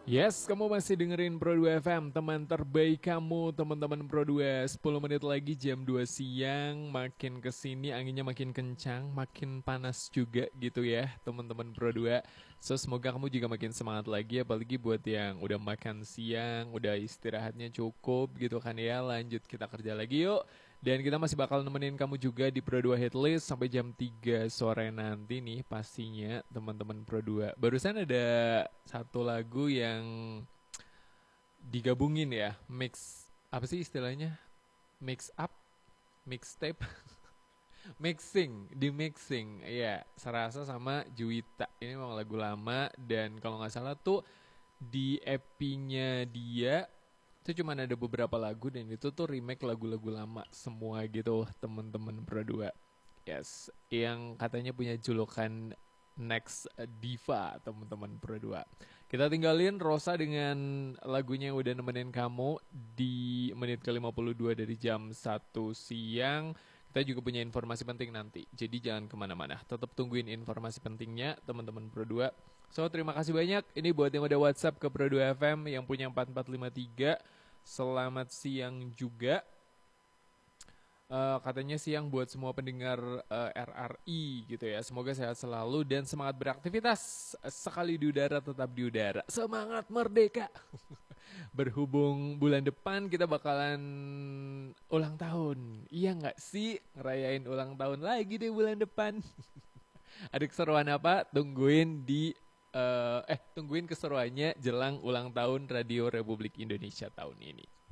Yes, kamu masih dengerin Pro 2 FM, teman terbaik kamu, teman-teman Pro 2. 10 menit lagi jam 2 siang, makin kesini anginnya makin kencang, makin panas juga gitu ya, teman-teman Pro 2. So, semoga kamu juga makin semangat lagi, apalagi buat yang udah makan siang, udah istirahatnya cukup gitu kan ya, lanjut kita kerja lagi yuk. Dan kita masih bakal nemenin kamu juga di Pro 2 Hitlist sampai jam 3 sore nanti nih pastinya teman-teman Pro 2. Barusan ada satu lagu yang digabungin ya, mix apa sih istilahnya? Mix up, mixtape, mixing, di mixing. Ya, Sarasa sama Juwita. Ini memang lagu lama dan kalau nggak salah tuh di EP-nya dia itu cuma ada beberapa lagu dan itu tuh remake lagu-lagu lama semua gitu teman-teman Pro 2. Yes, yang katanya punya julukan Next Diva teman-teman Pro 2. Kita tinggalin Rosa dengan lagunya yang udah nemenin kamu di menit ke-52 dari jam 1 siang. Kita juga punya informasi penting nanti. Jadi jangan kemana-mana. Tetap tungguin informasi pentingnya teman-teman Pro 2. So terima kasih banyak. Ini buat yang udah WhatsApp ke Pro 2 FM yang punya 4453. Selamat siang juga. Katanya siang buat semua pendengar RRI gitu ya. Semoga sehat selalu dan semangat beraktivitas. Sekali di udara tetap di udara. Semangat merdeka. Berhubung bulan depan kita bakalan ulang tahun. Iya nggak sih? Ngerayain ulang tahun lagi deh bulan depan. Ada keseruan apa? Tungguin keseruannya jelang ulang tahun Radio Republik Indonesia tahun ini.